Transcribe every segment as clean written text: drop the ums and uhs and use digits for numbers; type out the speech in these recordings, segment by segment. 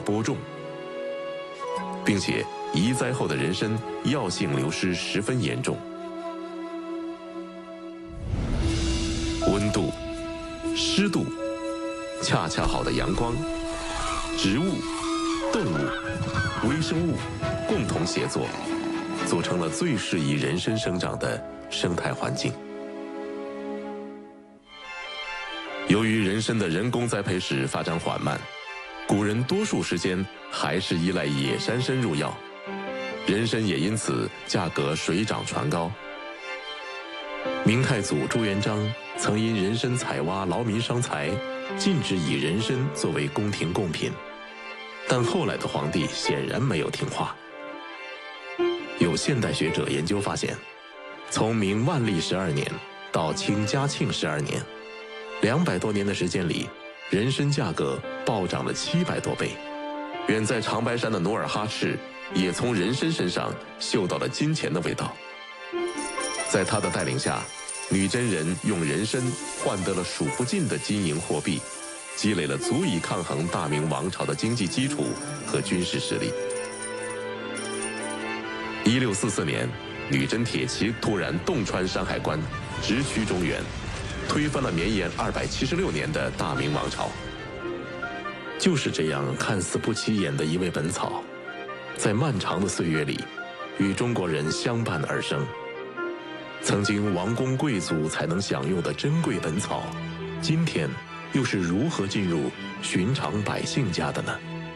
播种，并且移栽后的人参药性流失十分严重。温度、湿度、恰恰好的阳光，植物、动物、微生物共同协作，组成了最适宜人参生长的生态环境。由于人参的人工栽培史发展缓慢，古人多数时间还是依赖野山参入药，人参也因此价格水涨船高。明太祖朱元璋曾因人参采挖劳民伤财，禁止以人参作为宫廷贡品，但后来的皇帝显然没有听话。有现代学者研究发现，从明万历12年到清嘉庆12年，200多年的时间里，人参价格暴涨了700多倍。远在长白山的努尔哈赤也从人参身上嗅到了金钱的味道。在他的带领下，女真人用人参换得了数不尽的金银货币，积累了足以抗衡大明王朝的经济基础和军事实力。1644年，女真铁骑突然洞穿山海关，直驱中原，推翻了绵延276年的大明王朝。就是这样看似不起眼的一味本草，在漫长的岁月里，与中国人相伴而生。曾经王公贵族才能享用的珍贵本草，今天又是如何进入寻常百姓家的呢？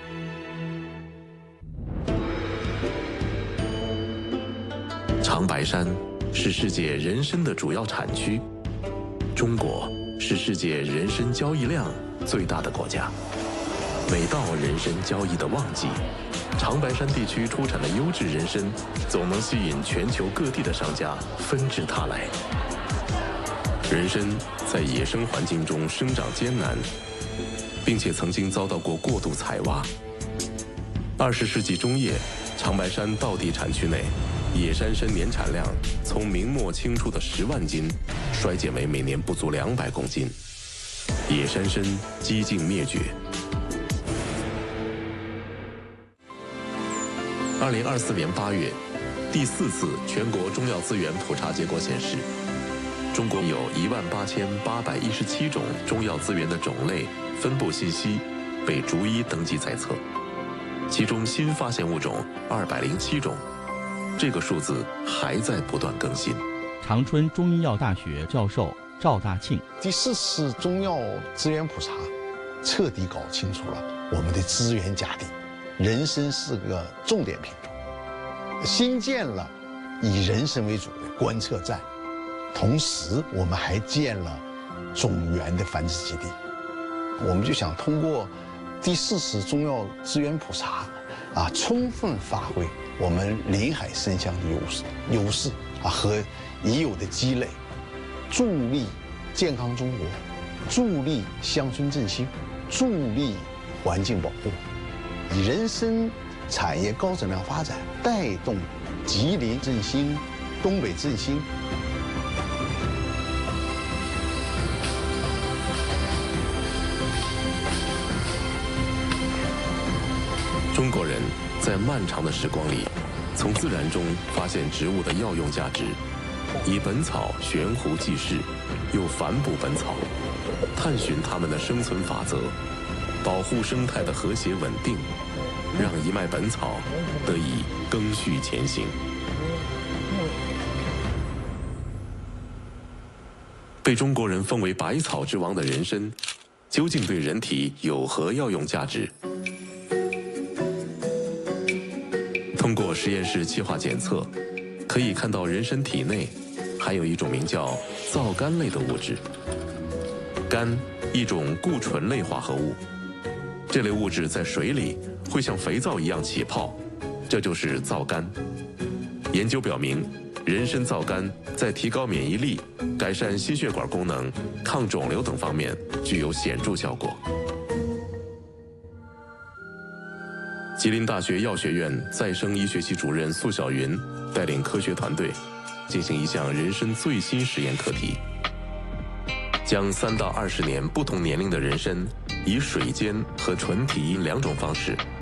长白山是世界人参的主要产区，中国是世界人参交易量最大的国家。每到人参交易的旺季，长白山地区出产的优质人参总能吸引全球各地的商家纷至沓来。人参在野生环境中生长艰难，并且曾经遭到过过度采挖。20世纪中叶，长白山道地产区内，野山参年产量从明末清初的10万斤衰减为每年不足200公斤，野山参几近灭绝。2024年8月，第4次全国中药资源普查结果显示，中国有18817种中药资源的种类分布信息被逐一登记在册，其中新发现物种207种，这个数字还在不断更新。 长春中医药大学教授赵大庆， 第4次中药资源普查，彻底搞清楚了我们的资源价地。人参是个重点品种，新建了以人参为主的观测站，同时我们还建了种源的繁殖基地。我们就想通过第4次中药资源普查，充分发挥我们临海参乡的优势和已有的积累，助力健康中国，助力乡村振兴，助力环境保护。以人参产业高质量发展，带动吉林振兴、东北振兴。 中国人在漫长的时光里，从自然中发现植物的药用价值，以本草悬壶济世，又反哺本草，探寻它们的生存法则，保护生态的和谐稳定，让一脉本草得以更续前行。被中国人封为百草之王的人参，究竟对人体有何药用价值？通过实验室气化检测，可以看到人参体内含有一种名叫皂苷类的物质。苷，一种固醇类化合物，这类物质在水里会像肥皂一样起泡，这就是皂苷。研究表明，人参皂苷在提高免疫力、改善心血管功能、抗肿瘤等方面具有显著效果。吉林大学药学院再生医学系主任苏晓云带领科学团队进行一项人参最新实验课题，将3到20年不同年龄的人参以水煎和纯体阴2种方式